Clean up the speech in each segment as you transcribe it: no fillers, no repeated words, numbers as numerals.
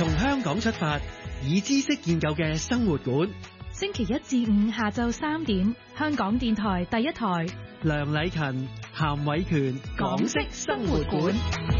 從香港出發，以知識建構嘅生活館。 星期一至五下晝3點，香港電台第一台。 梁禮勤、譚偉權，港式生活館。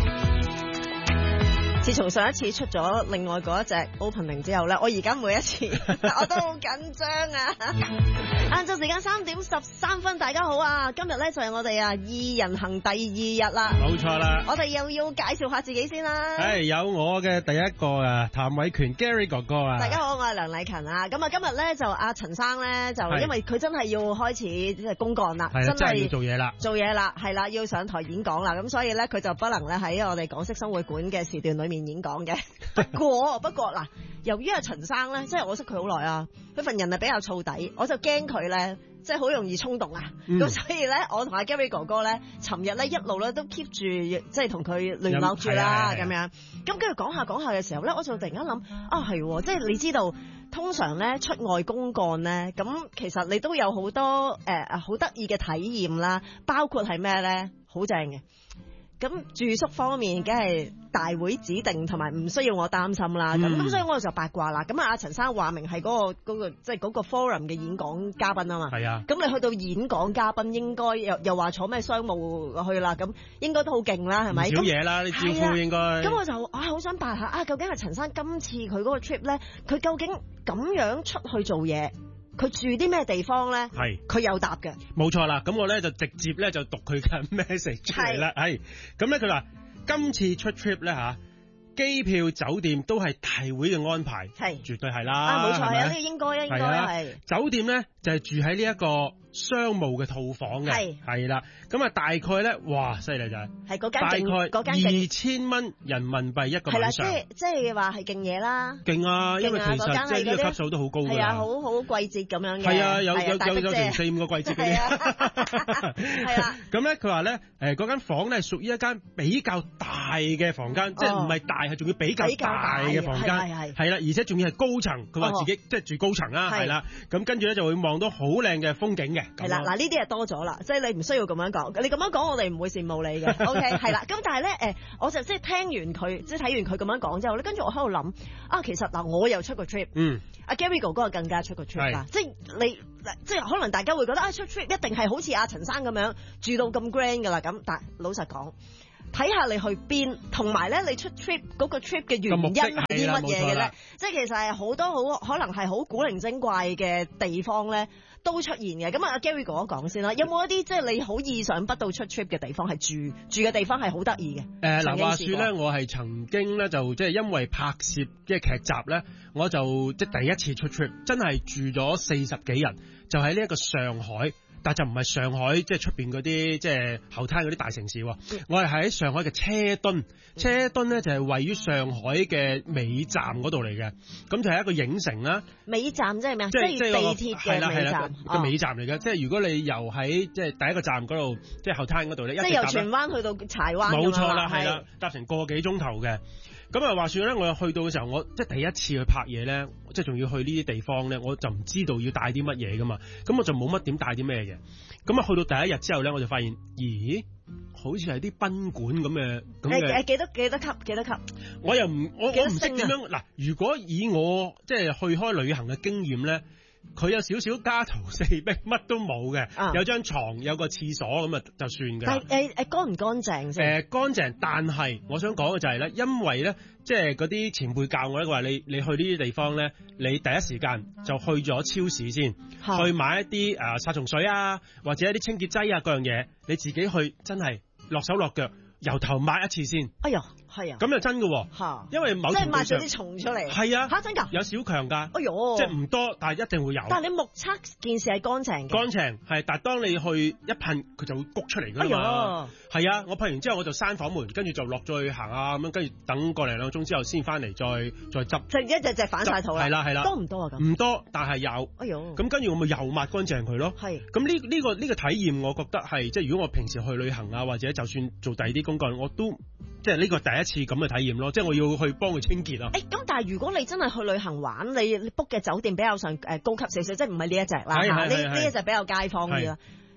自從上一次出咗另外嗰一隻 opening 之後咧，我而家每一次我都好緊張啊！晏晝時間3點13分，大家好啊！今日咧就係我哋二人行第2日啦， 冇錯啦！ 我哋又要介紹下自己先啦。 係有我嘅第一個譚偉權 Gary 哥哥啊！ 大家好，我係梁禮勤啊！咁啊，今日咧就阿陳生咧就因為佢真係要開始即係公幹啦， 真係要做嘢啦， 係啦，要上台演講啦，咁所以咧佢就不能咧喺我哋港式生活館嘅時段裏面演講嘅。不過嗱，由於阿陳生咧，即係我識佢好耐啊，佢份人係比較燥底，我就驚佢咧，即係好容易衝動啊。咁所以咧，我同阿 Gary 哥哥咧，尋日咧一路咧都 keep 住，即係同佢聯絡住啦，咁樣。咁跟住講下嘅時候咧，我就突然間諗係，即係你知道，通常咧出外公幹咧，咁其實你都有好多好得意嘅體驗啦，包括係咩咧？好正嘅。咁住宿方面，梗係大會指定，同埋唔需要我擔心啦。咁所以我就八卦啦。咁阿陳生話明係嗰個即係嗰個 forum 嘅演講嘉賓啊嘛。係啊。咁你去到演講嘉賓，應該又話坐咩商務去啦，咁應該都好勁啦，係咪？ 少嘢啦，啲招呼應該。 咁我就好想八下究竟係陳生今次佢嗰個 trip 咧，佢究竟咁樣出去做嘢？佢住啲咩地方咧？係佢有答嘅，冇錯啦。咁我咧就直接咧就讀佢嘅 message 出嚟啦。係咁咧，佢話今次出 trip 咧吓，機票酒店都係大會嘅安排，係絕對係啦。 冇錯啊，呢個應該係酒店咧就係住喺呢一個商務嘅套房嘅，係啦。咁大概咧，哇，犀利就係嗰間大概2000蚊人民幣一個晚上。係啦，即係話係勁嘢啦。勁啊，因為其實即係呢個級數都好高㗎。係啊，好季節咁樣嘅。係啊，有成4-5個季節嘅。係啦。咁咧，佢話咧，嗰間房咧係屬於一間比較大嘅房間，即係唔係大，係仲要比較大嘅房間。係啦，而且仲要係高層。佢話自己即係住高層啦，係啦。咁跟住咧就會望到好靚嘅風景嘅。係啦，嗱呢啲係多咗啦，即係你唔需要咁樣講。你咁樣講，我哋唔會羨慕你嘅。OK， 係啦。咁但係咧，我就即係聽完佢，即係睇完佢咁樣講之後咧，跟住我喺度諗其實嗱，我又出個 trip，阿 Gary 哥哥更加出個 trip 啦。即係你，即係可能大家會覺得出 trip 一定係好似阿陳生咁樣住到咁 grand 噶啦。咁但係老實講，睇下你去邊，同埋咧你出 trip 嗰個 trip 嘅原因係啲乜嘢嘅咧？即係其實係好多好可能係好古靈精怪嘅地方咧。都出現嘅，咁阿 Gary 哥哥講先啦，有冇一啲即係你好意想不到出 trip 嘅地方係住嘅地方係好得意嘅？嗱，話說咧，我係曾經咧就即係因為拍攝嘅劇集咧，我就即係第一次出 trip，真係住咗40幾日，就喺呢一個上海。但就唔係上海，即係出邊嗰啲即係後灘嗰啲大城市。我係喺上海嘅車墩，車墩咧就係位於上海嘅尾站嗰度嚟嘅。咁就係一個影城啦。尾站即係咩啊？即係地鐵嘅尾站。個尾站嚟嘅，即係如果你由喺即係第一個站嗰度，即係後灘嗰度咧，即係由荃灣去到柴灣。冇錯啦，係啦，搭成個幾鐘頭嘅。咁話說咧，我又去到嘅時候，我即係第一次去拍嘢咧，即係仲要去呢啲地方咧，我就唔知道要帶啲乜嘢噶嘛，咁我就冇乜點帶啲咩嘅。咁去到第一日之後咧，我就發現，咦，好似係啲賓館咁嘅。幾多級？我唔識點樣嗱。如果以我即係去開旅行嘅經驗咧，佢有少少家徒四壁，乜都冇嘅，有張床，有個廁所咁就算嘅。但係乾唔乾淨先？乾淨，但係我想講嘅就係咧，因為咧，即係嗰啲前輩教我咧，話你去呢啲地方咧，你第一時間就去咗超市先，去買一啲殺蟲水啊，或者一啲清潔劑啊，各樣嘢，你自己去真係落手落腳。由頭抹一次先。哎呀，係啊，咁又真嘅，因為某程度上即係抹咗啲蟲出嚟。係啊，嚇真㗎，有小強㗎。哎呦，即係唔多，但係一定會有。但係你目測件事係乾淨嘅。乾淨係，但係當你去一噴，佢就會谷出嚟㗎嘛。係啊，我噴完之後我就閂房門，跟住就落咗去行啊咁樣，跟住等個零兩個鐘之後先翻嚟再執。即係一隻反晒肚啦。係啦，多唔多啊？咁唔多，但係有。哎呦，咁跟住我咪又抹乾淨佢咯。係。咁呢個體驗，我覺得係即係如果我平時去旅行啊，或者就算做第二啲我都即係呢個第一次咁嘅體驗咯，即係我要去幫佢清潔啊。咁但係如果你真係去旅行玩，你 book 嘅酒店比較上高級少少，即係唔係呢一隻啦，呢一隻比較街坊啲啦。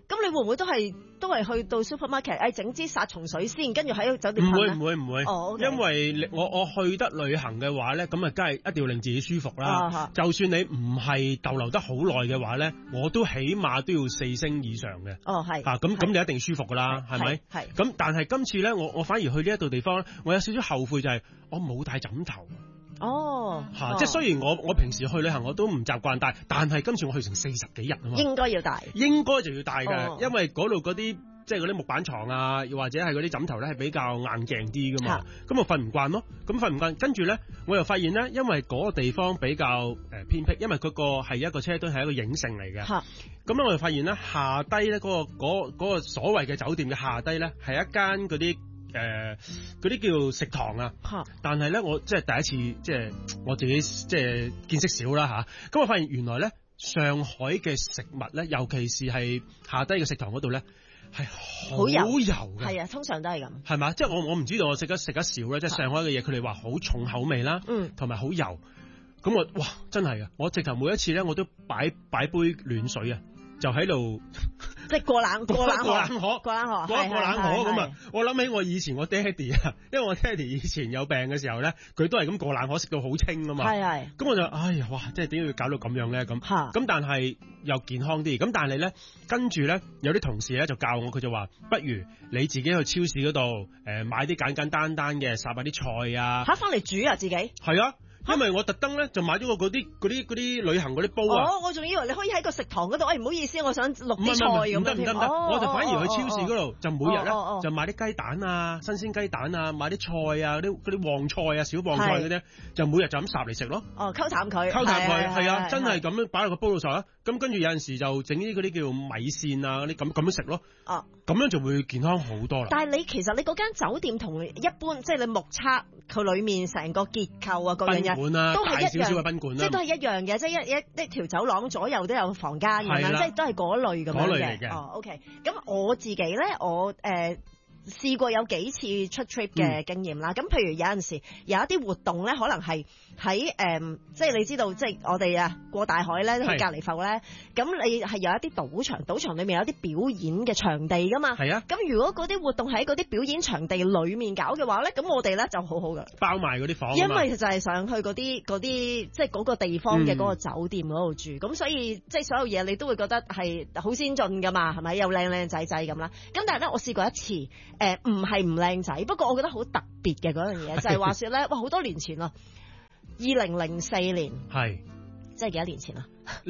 咁你會唔會都係去到 supermarket， 整支殺蟲水先，跟住喺酒店噴咧？ 唔會。 哦， okay， 因為我去得旅行嘅話咧，咁啊，梗係一定要令自己舒服啦。就算你唔係逗留得好耐嘅話咧，我都起碼都要4星以上嘅。 哦，係。 咁你一定舒服噶啦，係咪？係。咁但係今次咧，我反而去呢一度地方咧，我有少少後悔就係我冇帶枕頭。即係雖然我平時去旅行我都唔習慣帶，但係今次我去成40幾日啊嘛，應該就要帶嘅，因為嗰度嗰啲即係嗰啲木板床啊，又或者係嗰啲枕頭咧係比較硬淨啲噶嘛，咁我瞓唔慣咯，跟住咧我又發現咧，因為嗰個地方比較偏僻，因為嗰個係一個車隊係一個影城嚟嘅，咁咧我就發現咧下低咧嗰個所謂嘅酒店嘅下低咧係一間嗰啲叫食堂啊，但係咧我即係第一次即係我自己即係見識少啦吓，咁我發現原來咧上海嘅食物咧，尤其是係下低嘅食堂嗰度咧係好油嘅， 係啊，通常都係咁， 係嘛？即係我唔知道我食得少咧，即係上海嘅嘢，佢哋話好重口味啦，同埋好油，咁我哇真係啊！我直頭每一次咧我都擺杯暖水啊！就喺度即係過冷河咁啊！我諗起我以前我爹哋啊，因為我爹哋以前有病嘅時候咧，佢都係咁過冷河食到好清啊嘛。係。咁我就哎呀哇！即係點解要搞到咁樣咧？咁但係又健康啲。咁但係咧，跟住咧有啲同事咧就教我，佢就話不如你自己去超市嗰度買啲簡簡單單嘅烚下啲菜啊。 翻嚟煮啊自己。係啊。因為我特登咧就買咗個嗰啲旅行嗰啲煲啊！ 我仲以為你可以喺個食堂嗰度，唔好意思，我想淥啲菜咁樣添。 我就反而去超市嗰度，就每日咧就買啲雞蛋啊、新鮮雞蛋啊，買啲菜啊、嗰啲旺菜啊、小旺菜嗰啲，就每日就咁烚嚟食咯。 溝淡佢， 係啊，真係咁樣擺落個煲度烚啊！咁跟住有陣時就整啲嗰啲叫米線啊嗰啲咁樣食咯。咁樣就會健康好多啦。但係其實你嗰間酒店同一般，即係你目測佢裏面成個結構啊，各樣嘢都係一樣， 少少嘅賓館啦， 即係都係一樣嘅，即係一條走廊左右都有房間咁樣，即係都係嗰類咁樣嘅。OK，咁我自己咧，我試過有幾次出 trip 嘅經驗啦，咁譬如有陣時有一啲活動咧，可能係喺即係你知道，即係我哋啊過大海咧，喺隔離埠咧，咁你係有一啲賭場裏面有啲表演嘅場地噶嘛，係啊，咁如果嗰啲活動喺嗰啲表演場地裏面搞嘅話咧，咁我哋咧就好好噶， 包埋嗰啲房， 因為就係上去嗰啲即係嗰個地方嘅嗰個酒店嗰度住，咁所以即係所有嘢你都會覺得係好先進噶嘛，係咪又靚靚仔仔咁啦？咁但係咧，我試過一次。唔係唔靚仔，不過我覺得好特別嘅嗰樣嘢，就係話說咧，哇好多年前咯，2004年，係即係幾多年前啊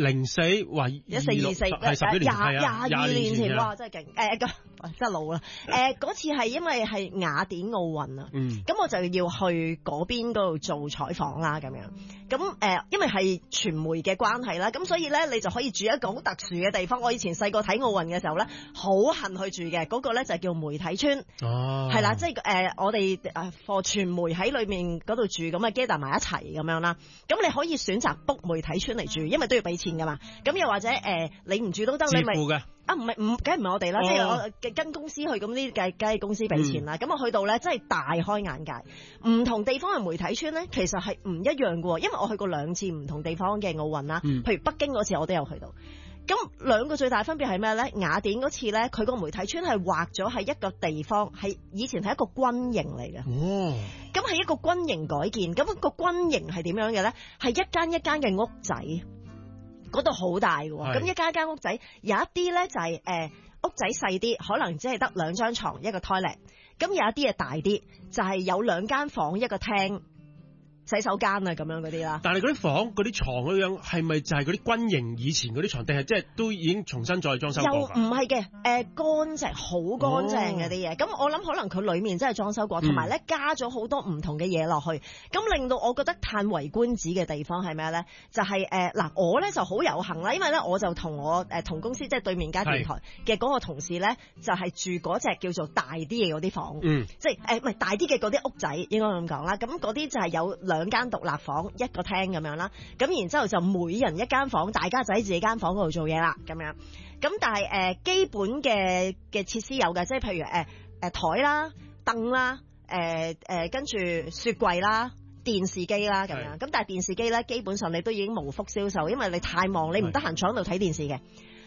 ？04話1424係10幾年，22年前，哇真係勁！真係老啦！嗰次係因為係雅典奧運啊，咁我就要去嗰邊嗰度做採訪啦，咁樣。咁因為係傳媒嘅關係啦，咁所以咧你就可以住一個好特殊嘅地方。我以前細個睇奧運嘅時候咧，好恨去住嘅嗰個咧就叫媒體村，係啦，即係我哋課傳媒喺裏面嗰度住，咁啊 gather 埋一齊咁樣啦。咁你可以選擇 book 媒體村嚟住，因為都要俾錢噶嘛。咁又或者你唔住都得，你咪唔係梗係唔係我哋啦，即係我跟公司去，咁呢梗係公司俾錢啦。咁我去到咧真係大開眼界，唔同地方嘅媒體村咧其實係唔一樣嘅，因為我去過2次唔同地方嘅奧運啦，譬如北京嗰次我都有去到。咁兩個最大分別係咩咧？雅典嗰次咧，佢個媒體村係劃咗喺一個地方，係以前係一個軍營嚟嘅。咁係一個軍營改建，咁個軍營係點樣嘅咧？係一間一間嘅屋仔。嗰度好大嘅，咁一間間屋仔，有一啲咧就係屋仔細啲，可能只係得2張床一個 toilet， 咁有一啲嘢大啲，就係有2間房一個廳。洗手間啊，咁樣嗰啲啦。但係嗰啲房、嗰啲床嗰樣，係咪就係嗰啲軍營以前嗰啲床，定係即係都已經重新再裝修過？又唔係嘅，乾淨，好乾淨嘅啲嘢。咁我諗可能佢裏面真係裝修過，同埋咧加咗好多唔同嘅嘢落去，咁令到我覺得嘆為觀止嘅地方係咩咧？就係嗱，我咧就好有幸啦，因為咧我就同我同公司即係對面間電台嘅嗰個同事咧，就係住嗰隻叫做大啲嘅嗰啲房，即係唔係大啲嘅嗰啲屋仔，應該咁講啦。咁嗰啲就係有2間獨立房一個廳咁樣啦，咁然之後就每人一間房，大家就喺自己間房嗰度做嘢啦，咁樣。咁但係基本嘅設施有嘅，即係譬如台啦、凳啦、跟住雪櫃啦、電視機啦咁樣。咁但係電視機咧，基本上你都已經無福消受，因為你太忙，你唔得閒坐喺度睇電視嘅。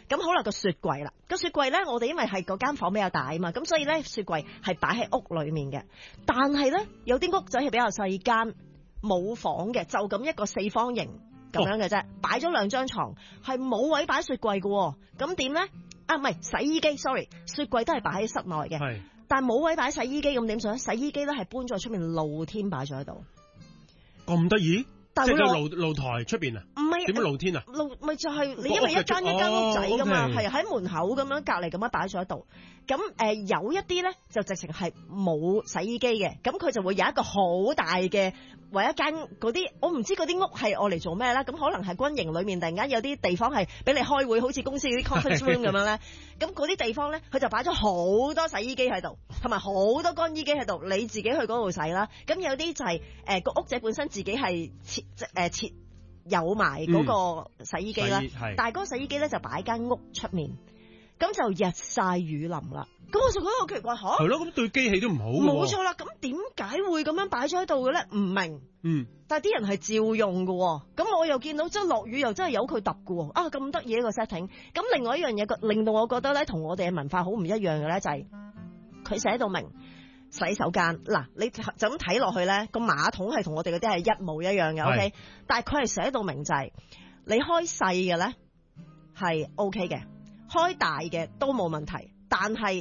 咁好啦，個雪櫃啦，個雪櫃咧，我哋因為係嗰間房比較大啊嘛，咁所以咧雪櫃係擺喺屋裏面嘅。但係咧有啲屋仔係比較細間，冇房嘅，就咁一個四方形咁樣嘅啫，擺咗2張床，係冇位擺雪櫃嘅。咁點咧？啊，唔係洗衣機 ，sorry， 雪櫃都係擺喺室內嘅，但係冇位擺洗衣機，咁點算咧？洗衣機咧係搬咗出面露天擺咗喺度， 咁得意？即係個露台出邊啊？唔係點樣露天啊？露咪就係你因為一間屋仔噶嘛，係喺門口咁樣隔離咁樣擺咗喺度。咁有一啲咧就直情係冇洗衣機嘅，咁佢就會有一個好大嘅，或一間嗰啲我唔知嗰啲屋係我嚟做咩啦。咁可能係軍營裏面突然間有啲地方係俾你開會，好似公司嗰啲 conference room 咁樣咧。咁嗰啲地方咧，佢就擺咗好多洗衣機喺度，同埋好多乾衣機喺度，你自己去嗰度洗啦。咁有啲就係個屋仔本身自己係設有埋嗰個洗衣機啦，但係嗰個洗衣機咧就擺間屋出面。咁就日曬雨淋啦，咁我就覺得好奇怪嚇。係咯，咁對機器都唔好。冇錯啦，咁點解會咁樣擺咗喺度嘅咧？唔明。但係啲人係照用嘅喎，咁我又見到即係落雨又真係由佢揼嘅喎，啊咁得意一個 setting。咁另外一樣嘢令到我覺得咧，同我哋嘅文化好唔一樣嘅咧，就係佢寫到明洗手間嗱，你就咁睇落去咧，個馬桶係同我哋嗰啲係一模一樣嘅 ，OK。但係佢係寫到明就係你開細嘅咧係 OK 嘅。開大嘅都冇問題，但係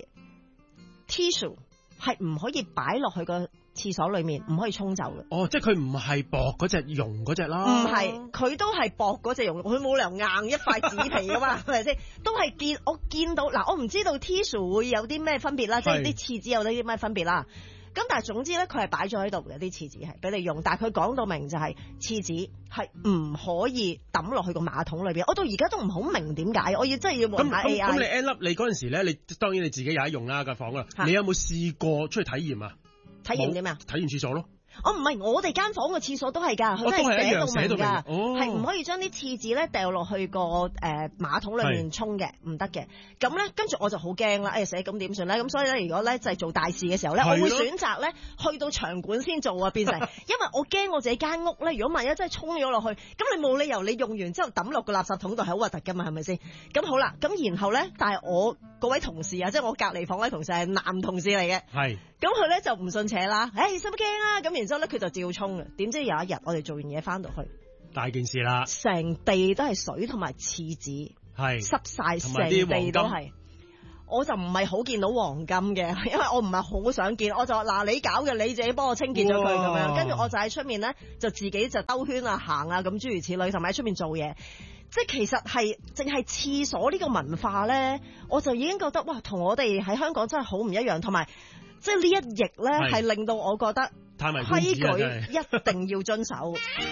tissue 係唔可以擺落去個廁所裏面，唔可以沖走嘅。哦，即係佢唔係薄嗰隻絨嗰隻啦。唔係，佢都係薄嗰隻絨，佢冇理由硬一塊紙皮噶嘛，係咪先？都係我見到嗱，我唔知道 tissue 會有啲咩分別啦，即係啲廁紙有啲咩分別啦。咁但係總之咧，佢係擺咗喺度嘅啲廁紙係俾你用，但係佢講到明就係廁紙係唔可以抌落去個馬桶裏邊。我到而家都唔好明點解，我要真係要問下 AI。咁你 end up 你嗰陣時咧，你當然你自己有得用啦個房啦，你有冇試過出去體驗啊？體驗點啊？體驗廁所咯。唔係，我哋間房個廁所都係㗎，佢都係寫到明㗎，係唔可以將啲廁紙咧掉落去個馬桶裏面沖嘅，唔得嘅。咁咧，跟住我就好驚啦，寫咁點算咧？咁所以咧，如果咧就係做大事嘅時候咧，我會選擇咧去到場館先做啊，變成，因為我驚我自己間屋咧，如果萬一真係沖咗落去，咁你冇理由你用完之後抌落個垃圾桶度係好核突㗎嘛，係咪先？咁好啦，咁然後咧，但係我嗰位同事啊，即係我隔離房位同事係男同事嚟嘅，係，咁佢咧就唔信邪啦，使乜驚啊？咁然之後咧佢就照沖嘅，點知有一日我哋做完嘢翻到去，大件事啦，成地都係水同埋廁紙，係濕晒成地都係，我就唔係好見到黃金嘅，因為我唔係好想見，我就話嗱，你搞嘅，你自己幫我清潔咗佢咁樣，跟住我就喺出面咧就自己就兜圈啊行啊咁諸如此類，同埋喺出面做嘢。即係其實係淨係廁所呢個文化咧，我就已經覺得哇，同我哋喺香港真係好唔一樣，同埋即係呢一役咧係令到我覺得規矩一定要遵守，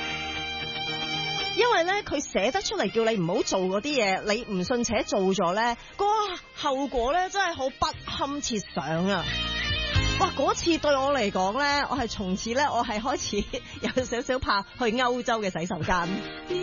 因為咧佢寫得出嚟叫你唔好做嗰啲嘢，你唔信且做咗咧，嗰個後果咧真係好不堪設想啊！哇！嗰次對我嚟講咧，我係從此咧，我係開始有少少怕去歐洲嘅洗手間。